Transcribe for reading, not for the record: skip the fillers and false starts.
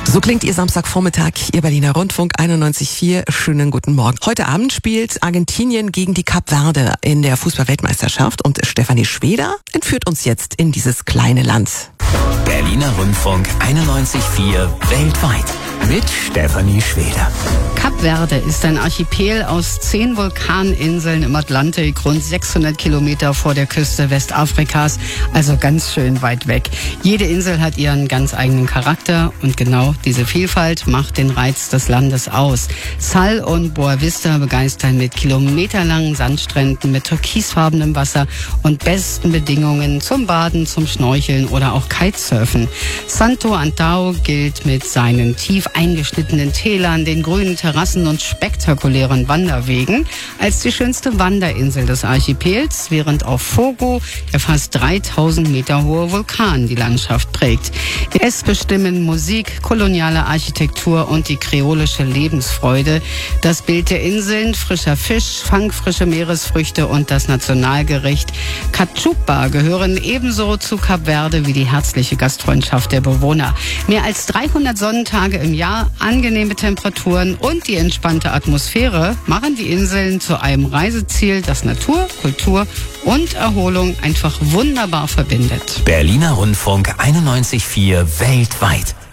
So klingt Ihr Samstagvormittag, Ihr Berliner Rundfunk 91.4. Schönen guten Morgen. Heute Abend spielt Argentinien gegen die Kap Verde in der Fußball-Weltmeisterschaft und Stefanie Schweder entführt uns jetzt in dieses kleine Land. Berliner Rundfunk 91.4 weltweit mit Stefanie Schweder. Kap Verde ist ein Archipel aus 10 Vulkaninseln im Atlantik, rund 600 Kilometer vor der Küste Westafrikas, also ganz schön weit weg. Jede Insel hat ihren ganz eigenen Charakter und genau diese Vielfalt macht den Reiz des Landes aus. Sal und Boa Vista begeistern mit kilometerlangen Sandstränden, mit türkisfarbenem Wasser und besten Bedingungen zum Baden, zum Schnorcheln oder auch Kitesurfen. Santo Antão gilt mit seinen tief eingeschnittenen Tälern, den grünen Terrassen und spektakulären Wanderwegen als die schönste Wanderinsel des Archipels, während auf Fogo der fast 3000 Meter hohe Vulkan die Landschaft prägt. Es bestimmen Musik, koloniale Architektur und die kreolische Lebensfreude. Das Bild der Inseln, frischer Fisch, fangfrische Meeresfrüchte und das Nationalgericht Cachupa gehören ebenso zu Kap Verde wie die herzliche Gastfreundschaft der Bewohner. Mehr als 300 Sonnentage im Jahr, angenehme Temperaturen und die entspannte Atmosphäre machen die Inseln zu einem Reiseziel, das Natur, Kultur und Erholung einfach wunderbar verbindet. Berliner Rundfunk 91.4 weltweit.